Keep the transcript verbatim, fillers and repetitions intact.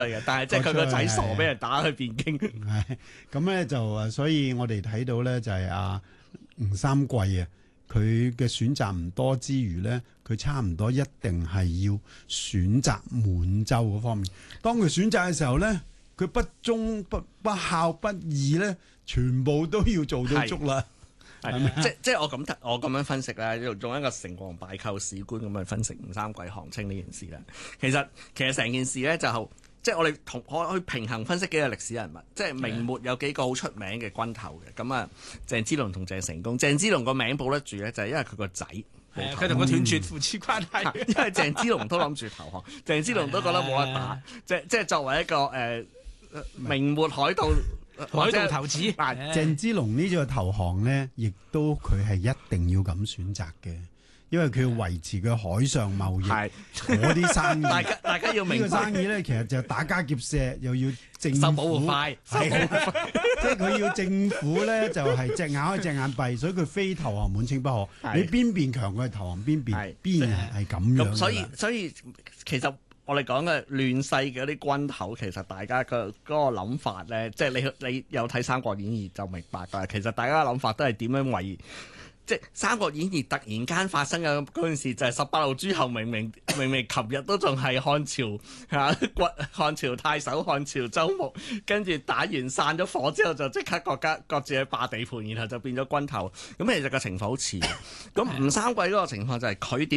嘅，但係即係佢個仔傻俾人打去汴京。 係咁咧就誒，所以我哋睇到咧就係阿吳三桂啊，佢嘅選擇唔多之餘咧，佢差唔多一定係要選擇滿洲嗰方面。當佢選擇嘅時候咧，佢不忠不不孝不義咧，全部都要做到足啦。係咪？ 即即係我咁我咁樣分析咧，用用一個成王敗寇史觀咁去分析吳三桂降清呢件事咧。其實其實成件事咧就即係我哋同可去平衡分析幾個歷史人物，即係明末有幾個好出名嘅軍頭嘅。咁啊，鄭芝龍同鄭成功。鄭芝龍個名保得住咧，就係因為佢個仔。 佢同佢斷絕父子關係， 因為鄭芝龍都諗住投降，鄭芝龍都覺得冇得打，即即係作為一個誒、呃、明末海盜。 海盜頭子， 鄭芝龍呢個投降咧，亦都佢係一定要咁選擇嘅，因為佢要維持佢海上貿易嗰啲生意。 大家大家要明白， 呢個生意咧，其實就打家劫舍，又要政府收保護費， 係即係佢要政府咧，就係隻眼開隻眼閉，所以佢非投降滿清不可。你邊邊強，佢係投降邊邊，邊係咁樣。 所以所以其實。我哋講嘅亂世嘅啲軍頭，其實大家嘅嗰個諗法咧，即係你你有睇《三國演義》就明白㗎。其實大家嘅諗法都係點樣為，即係《三國演義》突然間發生嘅嗰件事，就係十八路諸侯明明明明琴日都仲係漢朝嚇，漢朝太守、漢朝周牧，跟住打完散咗火之後，就即刻各家各自去霸地盤，然後就變咗軍頭。咁其實個情況好似，咁吳三桂嗰個情況就係佢點？